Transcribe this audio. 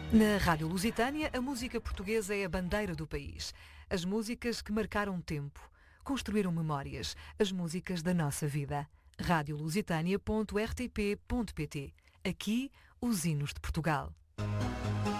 Na Rádio Lusitânia, a música portuguesa é a bandeira do país. As músicas que marcaram tempo, construíram memórias, as músicas da nossa vida. radiolusitania.rtp.pt. Aqui, os hinos de Portugal.